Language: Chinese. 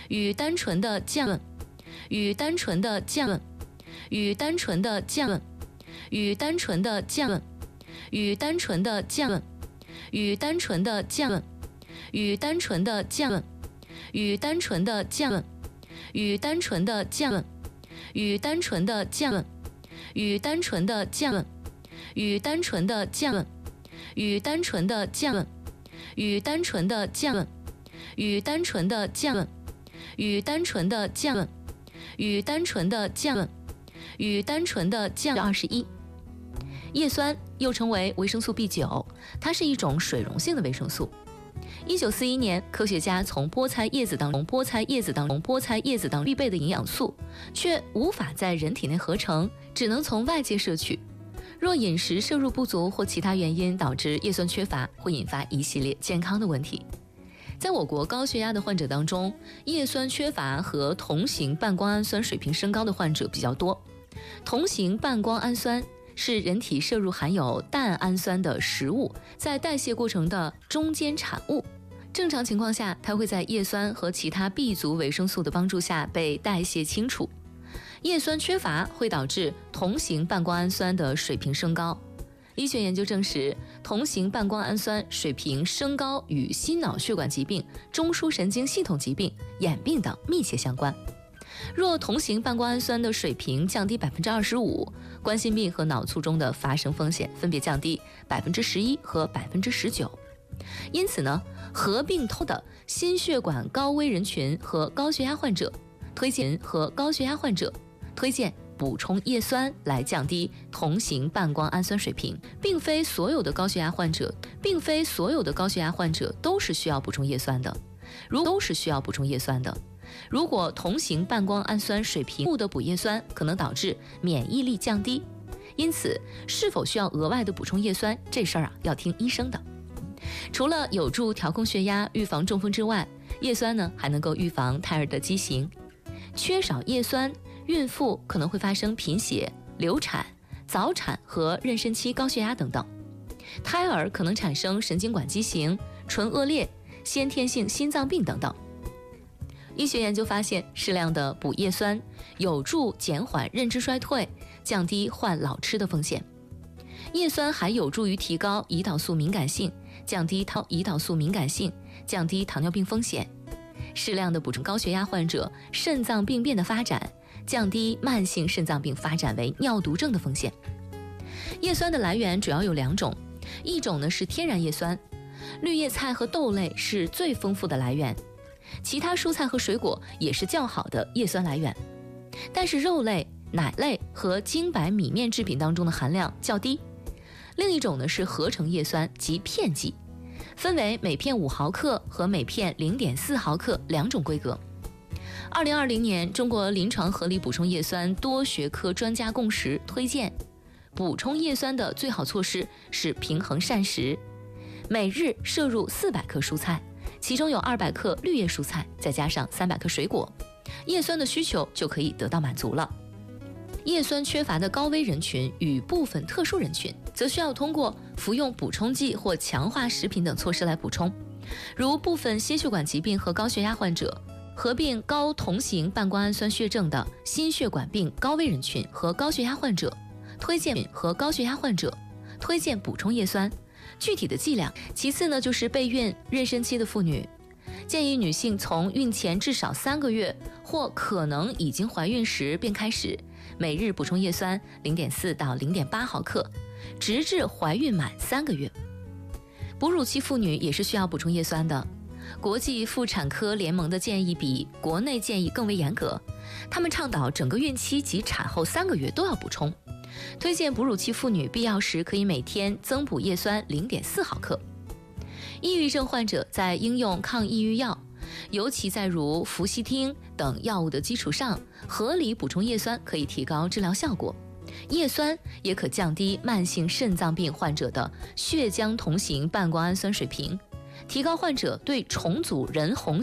与单纯的降与单纯的降与单纯的降与单纯的降与单纯的降与单纯的降与单纯的降与单纯的降与单纯的降与单纯的降与单纯的降与单纯的降与单纯的降与单纯的降与单纯的降与单纯的降与单纯的降与单纯的降21。叶酸又称为维生素 B9， 它是一种水溶性的维生素。1941年，科学家从菠菜叶子当中必备的营养素，却无法在人体内合成，只能从外界摄取。若饮食摄入不足或其他原因导致叶酸缺乏，会引发一系列健康的问题。在我国高血压的患者当中，叶酸缺乏和同型半胱氨酸水平升高的患者比较多。同型半胱氨酸是人体摄入含有氮氨酸的食物在代谢过程的中间产物。正常情况下，它会在叶酸和其他 B 族维生素的帮助下被代谢清除。叶酸缺乏会导致同型半胱氨酸的水平升高。医学研究证实，同型半胱氨酸水平升高与心脑血管疾病、中枢神经系统疾病、眼病等密切相关。若同型半胱氨酸的水平降低 25%， 冠心病和脑卒中的发生风险分别降低 11% 和 19%。因此呢，合并的心血管高危人群和高血压患者推荐补充叶酸来降低同型半胱氨酸水平，并非所有的高血压患者都是需要补充叶酸的。如果同型半胱氨酸水平不的补叶酸，可能导致免疫力降低。因此，是否需要额外的补充叶酸，这事儿要听医生的。除了有助调控血压、预防中风之外，叶酸呢还能够预防胎儿的畸形。缺少叶酸，孕妇可能会发生贫血、流产、早产和妊娠期高血压等等。胎儿可能产生神经管畸形、唇腭裂、先天性心脏病等等。医学研究发现，适量的补叶酸有助减缓认知衰退，降低患老痴的风险。叶酸还有助于提高胰岛素敏感性，降低糖尿病风险。适量的补充高血压患者肾脏病变的发展，降低慢性肾脏病发展为尿毒症的风险。叶酸的来源主要有2种，一种呢是天然叶酸，绿叶菜和豆类是最丰富的来源，其他蔬菜和水果也是较好的叶酸来源，但是肉类、奶类和精白米面制品当中的含量较低。另一种呢是合成叶酸及片剂，分为每片5毫克和每片0.4毫克2种规格。2020年，中国临床合理补充叶酸多学科专家共识推荐，补充叶酸的最好措施是平衡膳食，每日摄入400克蔬菜，其中有200克绿叶蔬菜，再加上300克水果，叶酸的需求就可以得到满足了。叶酸缺乏的高危人群与部分特殊人群，则需要通过服用补充剂或强化食品等措施来补充，如部分心血管疾病和高血压患者、合并高同型半胱氨酸血症的心血管病高危人群和高血压患者，推荐补充叶酸，具体的剂量。其次呢，就是备孕、妊娠期的妇女，建议女性从孕前至少3个月或可能已经怀孕时便开始，每日补充叶酸0.4到0.8毫克，直至怀孕满3个月。哺乳期妇女也是需要补充叶酸的。国际妇产科联盟的建议比国内建议更为严格，他们倡导整个孕期及产后3个月都要补充，推荐哺乳期妇女必要时可以每天增补叶酸0.4毫克。抑郁症患者在应用抗抑郁药，尤其在如氟西汀等药物的基础上，合理补充叶酸可以提高治疗效果。叶酸也可降低慢性肾脏病患者的血浆同型半胱氨酸水平，提高患者对重组人红